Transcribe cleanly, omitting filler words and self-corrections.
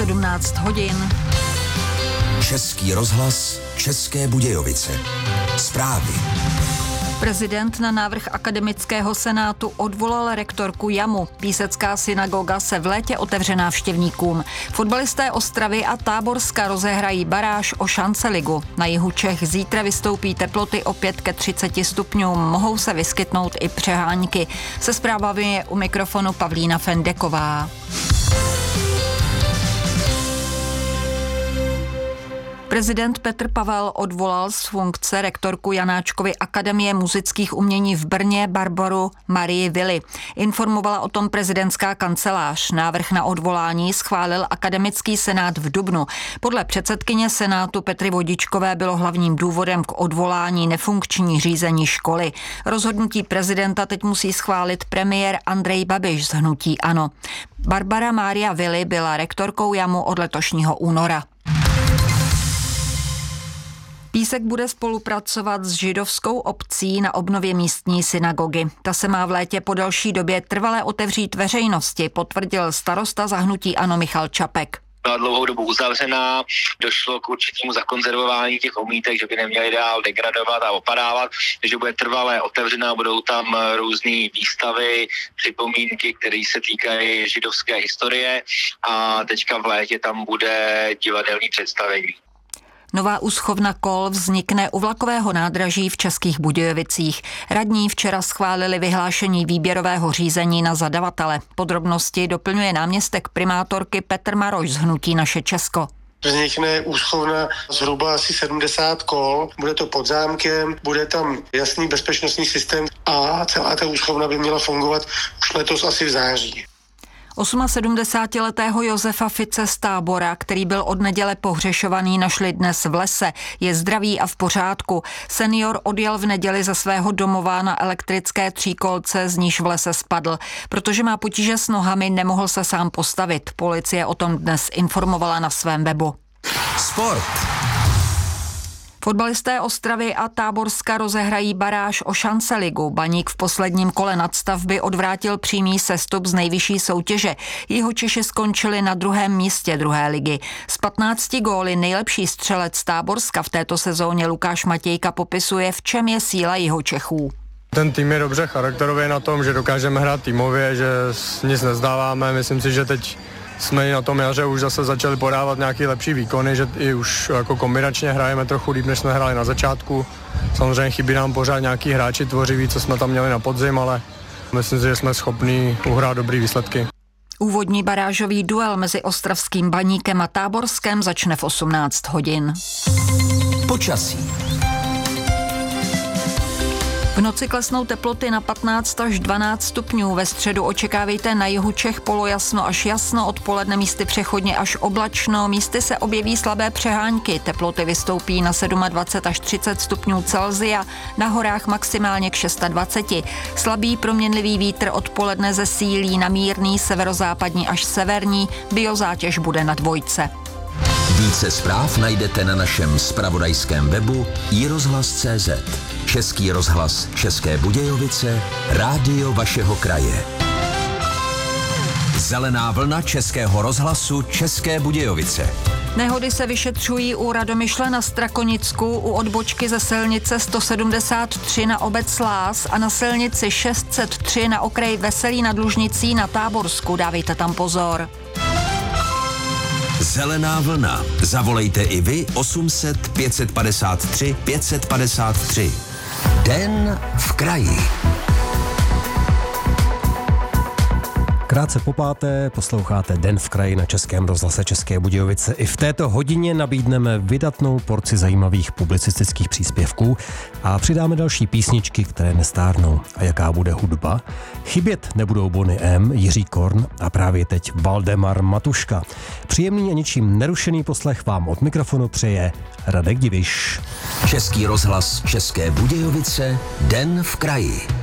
17 hodin. Český rozhlas, České Budějovice. Zprávy. Prezident na návrh akademického senátu odvolal rektorku Jamu. Písecká synagoga se v létě otevře návštěvníkům. Fotbalisté Ostravy a Táborska rozehrají baráž o šanceligu. Na jihu Čech zítra vystoupí teploty opět ke 30 stupňům. Mohou se vyskytnout i přehánky. Se zprávami je u mikrofonu Pavlína Fendeková. Prezident Petr Pavel odvolal z funkce rektorku Janáčkovy Akademie muzických umění v Brně Barboru Marii Willi. Informovala o tom prezidentská kancelář. Návrh na odvolání schválil akademický senát v dubnu. Podle předsedkyně senátu Petry Vodičkové bylo hlavním důvodem k odvolání nefunkční řízení školy. Rozhodnutí prezidenta teď musí schválit premiér Andrej Babiš z hnutí ANO. Barbara Mária Willi byla rektorkou Jamu od letošního února. Písek bude spolupracovat s židovskou obcí na obnově místní synagogy. Ta se má v létě po delší době trvale otevřít veřejnosti, potvrdil starosta za hnutí ANO Michal Čapek. Byla dlouhou dobu uzavřená, došlo k určitému zakonzervování těch omítek, že by neměly dál degradovat a opadávat, že bude trvalé otevřená, budou tam různé výstavy, připomínky, které se týkají židovské historie a teďka v létě tam bude divadelní představení. Nová úschovna kol vznikne u vlakového nádraží v Českých Budějovicích. Radní včera schválili vyhlášení výběrového řízení na zadavatele. Podrobnosti doplňuje náměstek primátorky Petr Maroš z hnutí Naše Česko. Vznikne úschovna zhruba asi 70 kol, bude to pod zámkem, bude tam jasný bezpečnostní systém a celá ta úschovna by měla fungovat už letos asi v září. 78letého Josefa Fice z Tábora, který byl od neděle pohřešovaný, našli dnes v lese. Je zdravý a v pořádku. Senior odjel v neděli ze svého domova na elektrické tříkolce, z níž v lese spadl. Protože má potíže s nohami, nemohl se sám postavit. Policie o tom dnes informovala na svém webu. Sport. Fotbalisté Ostravy a Táborska rozehrají baráž o šanceligu. Baník v posledním kole nadstavby odvrátil přímý sestup z nejvyšší soutěže. Jihočeši skončili na druhém místě druhé ligy. Z 15 góly nejlepší střelec Táborska v této sezóně Lukáš Matějka popisuje, v čem je síla Jihočechů. Ten tým je dobře charakterově na tom, že dokážeme hrát týmově, že nic nezdáváme. Myslím si, že teď jsme i na tom jaře už zase začali podávat nějaké lepší výkony, že i už jako kombinačně hrajeme trochu líp, než jsme hráli na začátku. Samozřejmě chybí nám pořád nějaký hráči tvořiví, co jsme tam měli na podzim, ale myslím si, že jsme schopní uhrát dobrý výsledky. Úvodní barážový duel mezi ostravským Baníkem a Táborskem začne v 18 hodin. Počasí. V noci klesnou teploty na 15 až 12 stupňů. Ve středu očekávejte na jihu Čech polojasno až jasno, odpoledne místy přechodně až oblačno, místy se objeví slabé přehánky. Teploty vystoupí na 27 až 30 stupňů Celsia, na horách maximálně k 26. Slabý proměnlivý vítr odpoledne zesílí na mírný severozápadní až severní, biozátěž bude na 2. Více zpráv najdete na našem zpravodajském webu iRozhlas.cz. Český rozhlas České Budějovice, rádio vašeho kraje. Zelená vlna Českého rozhlasu České Budějovice. Nehody se vyšetřují u Radomyšle na Strakonicku, u odbočky ze silnice 173 na obec Lás a na silnici 603 na okraji Veselí nad Lužnicí na Táborsku. Dávejte tam pozor. Zelená vlna. Zavolejte i vy 800 553 553. Den v kraji. Krátce po páté posloucháte Den v kraji na Českém rozhlase České Budějovice. I v této hodině nabídneme vydatnou porci zajímavých publicistických příspěvků a přidáme další písničky, které nestárnou. A jaká bude hudba? Chybět nebudou Bonnie M, Jiří Korn a právě teď Valdemar Matuška. Příjemný a ničím nerušený poslech vám od mikrofonu přeje Radek Diviš. Český rozhlas České Budějovice, Den v kraji.